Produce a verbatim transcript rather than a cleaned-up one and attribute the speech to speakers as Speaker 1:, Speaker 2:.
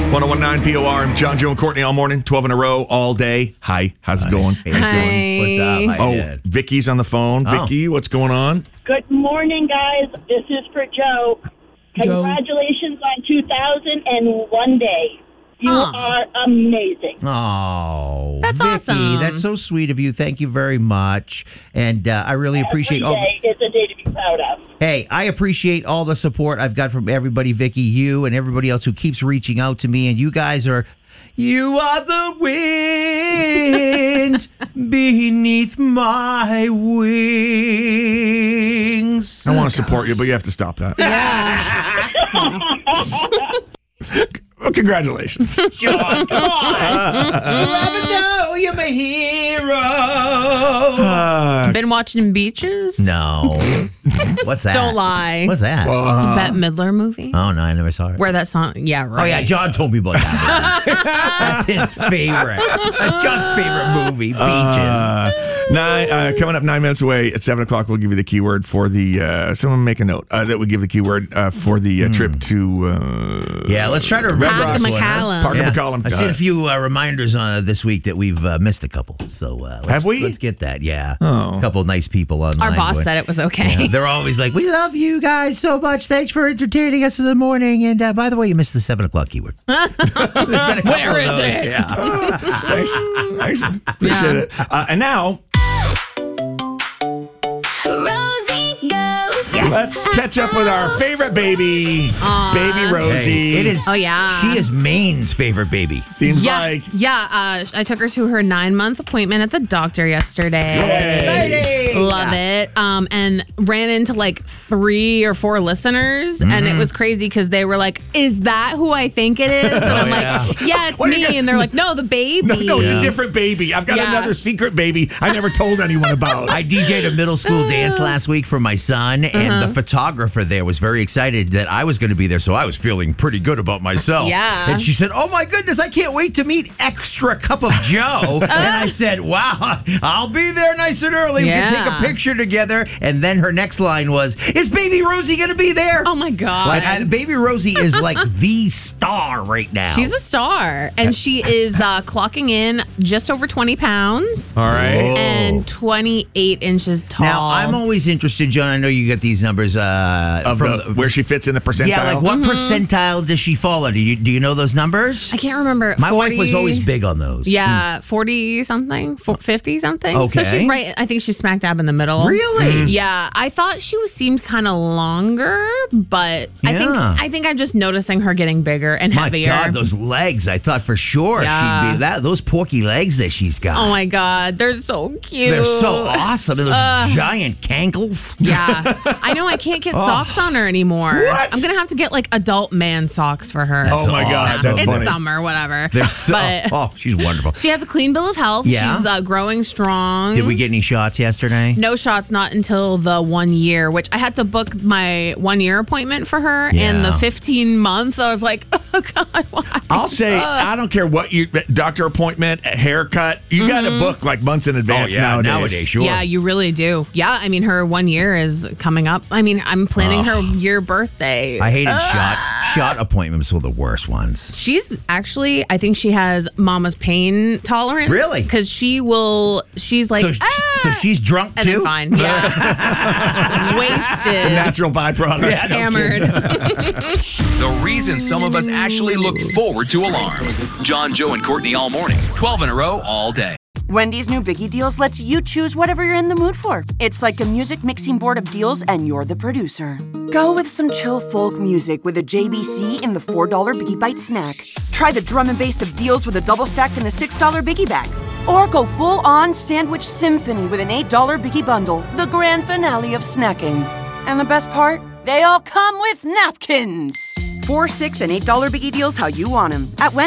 Speaker 1: one oh one point nine P O R. I'm John, Joe, and Courtney all morning, twelve in a row, all day. Hi, how's it going?
Speaker 2: How you doing? What's up? How
Speaker 1: Oh,
Speaker 2: you doing?
Speaker 1: Vicky's on the phone.
Speaker 2: Oh.
Speaker 1: Vicky, what's going on?
Speaker 3: Good morning, guys. This is for Joe.
Speaker 2: Joe.
Speaker 3: Congratulations on two thousand one day. You
Speaker 4: Aw.
Speaker 3: are amazing.
Speaker 2: Oh,
Speaker 4: That's
Speaker 2: Vicky,
Speaker 4: awesome.
Speaker 2: That's so sweet of you. Thank you very much, and uh, I really appreciate
Speaker 3: Every
Speaker 2: all.
Speaker 3: day is a day to be proud of.
Speaker 2: Hey, I appreciate all the support I've got from everybody, Vicky, you, and everybody else who keeps reaching out to me. And you guys are, you are the wind beneath my wings.
Speaker 1: I want to support you, but you have to stop that. Well, congratulations.
Speaker 2: John, come on. Let me know you're my hero.
Speaker 1: Uh,
Speaker 4: Been watching Beaches?
Speaker 2: No. What's that?
Speaker 4: Don't lie.
Speaker 2: What's that?
Speaker 1: uh,
Speaker 4: Bette Midler movie?
Speaker 2: Oh, no, I never saw it.
Speaker 4: Where that song, yeah, right.
Speaker 2: Oh, yeah, John told me about that. That's his favorite. That's John's favorite movie, Beaches.
Speaker 1: uh, nine, uh, coming up nine minutes away at seven o'clock, we'll give you the keyword for the, uh, someone make a note, uh, that we give the keyword uh, for the uh, trip to, uh,
Speaker 2: yeah, let's try to remember.
Speaker 4: Parker
Speaker 2: this one, huh?
Speaker 4: McCallum.
Speaker 1: Parker
Speaker 2: Yeah.
Speaker 1: McCallum.
Speaker 2: I've
Speaker 1: Got
Speaker 2: seen a
Speaker 1: it.
Speaker 2: few uh, reminders on uh, this week that we've uh, missed a couple. So uh, let's,
Speaker 1: Have we?
Speaker 2: Let's get that. Yeah.
Speaker 1: Oh.
Speaker 2: A couple of nice people online.
Speaker 4: Our boss
Speaker 2: going,
Speaker 4: said it was okay.
Speaker 2: yeah, they're always like, we love you guys so much. Thanks for entertaining us in the morning. And uh, by the way, you missed the seven o'clock keyword. There's been a couple
Speaker 4: Where
Speaker 2: of
Speaker 4: is
Speaker 2: those.
Speaker 4: it?
Speaker 2: Yeah.
Speaker 1: Thanks. Thanks. Appreciate
Speaker 4: Yeah.
Speaker 1: it. Uh, and now,
Speaker 5: Rosie goes.
Speaker 1: let's catch up with our favorite baby, baby Rosie.
Speaker 2: Hey, it is.
Speaker 4: Oh, yeah.
Speaker 2: She is Maine's favorite baby.
Speaker 1: Seems
Speaker 4: Yeah,
Speaker 1: like.
Speaker 4: yeah. Uh, I took her to her nine-month appointment at the doctor yesterday.
Speaker 2: Exciting.
Speaker 4: Love it. Um, and ran into like three or four listeners, and it was crazy because they were like, "Is that who I think it is?" And I'm
Speaker 2: yeah.
Speaker 4: like, "Yeah, it's
Speaker 1: What do you
Speaker 4: me."
Speaker 1: got-
Speaker 4: And they're like, "No, the baby."
Speaker 1: No, no, it's
Speaker 2: Yeah.
Speaker 1: a different baby. I've got
Speaker 4: Yeah.
Speaker 1: another secret baby I never told anyone about.
Speaker 2: I D J'd a middle school dance last week for my son, and the photographer there was very excited that I was going to be there, so I was feeling pretty good about myself.
Speaker 4: Yeah.
Speaker 2: And she said, "Oh my goodness, I can't wait to meet Extra Cup of Joe." And I said, "Wow, I'll be there nice and early. We can take
Speaker 4: Yeah.
Speaker 2: a picture together." And then her next line was, "Is Baby Rosie going to be there?"
Speaker 4: Oh my god.
Speaker 2: Like, I- Baby Rosie is like the star right now.
Speaker 4: She's a star, and she is uh, clocking in just over twenty pounds
Speaker 1: All right.
Speaker 4: and twenty-eight inches tall.
Speaker 2: Now, I'm always interested, John. I know you get these numbers uh,
Speaker 1: Of
Speaker 2: from
Speaker 1: the, where she fits in the percentile.
Speaker 2: Yeah, like what percentile does she fall under? Do you, do you know those numbers?
Speaker 4: I can't remember.
Speaker 2: My wife
Speaker 4: forty
Speaker 2: was always big on those.
Speaker 4: Yeah, forty something, fifty something. So
Speaker 2: Okay.
Speaker 4: she's right. I think she's smack dab in the middle.
Speaker 2: Really?
Speaker 4: Yeah, I thought she was seemed kind of longer, but I think
Speaker 2: Yeah.
Speaker 4: I think I'm just noticing her getting bigger and
Speaker 2: My
Speaker 4: heavier.
Speaker 2: God, those legs! I thought for sure
Speaker 4: Yeah.
Speaker 2: she'd be that. Those porky legs that she's got.
Speaker 4: Oh my god, they're so cute.
Speaker 2: They're so awesome. And those giant cankles.
Speaker 4: Yeah, I know. I can't get socks on her anymore.
Speaker 1: What?
Speaker 4: I'm gonna have to get like adult man socks for her.
Speaker 1: Oh my God,
Speaker 2: awesome.
Speaker 1: that's
Speaker 4: it's
Speaker 1: funny.
Speaker 4: summer, whatever.
Speaker 2: They're so.
Speaker 4: But
Speaker 2: Oh, she's wonderful.
Speaker 4: she has a clean bill of health.
Speaker 2: Yeah?
Speaker 4: She's uh, growing strong.
Speaker 2: Did we get any shots yesterday?
Speaker 4: No shots, not until the one year, which I had to book my one year appointment for her. And
Speaker 2: Yeah.
Speaker 4: the fifteen month, I was like, oh God, why?
Speaker 1: I'll say, I don't care what you, doctor appointment, a haircut, you got to book like months in advance
Speaker 2: oh, yeah,
Speaker 1: nowadays.
Speaker 2: nowadays, sure.
Speaker 4: Yeah, you really do. Yeah, I mean, her one year is coming up. I mean, I'm planning her year birthday.
Speaker 2: I hated shot shot appointments were the worst ones.
Speaker 4: She's actually, I think she has mama's pain tolerance.
Speaker 2: Really?
Speaker 4: Because she will, she's like,
Speaker 2: So,
Speaker 4: ah!
Speaker 2: so she's drunk
Speaker 4: and
Speaker 2: too.
Speaker 4: then fine. Yeah. Wasted.
Speaker 1: It's a natural byproduct.
Speaker 2: Yeah, no
Speaker 4: Hammered.
Speaker 6: The reason some of us actually look forward to alarms. John, Joe, and Courtney all morning. twelve in a row all day.
Speaker 7: Wendy's new Biggie Deals lets you choose whatever you're in the mood for. It's like a music mixing board of deals, and you're the producer. Go with some chill folk music with a J B C in the four dollar Biggie Bite snack. Try the drum and bass of deals with a double stack in the six dollar Biggie Bag. Or go full-on sandwich symphony with an eight dollar Biggie Bundle, the grand finale of snacking. And the best part? They all come with napkins. Four, six, and eight dollar Biggie Deals how you want them. At Wendy's.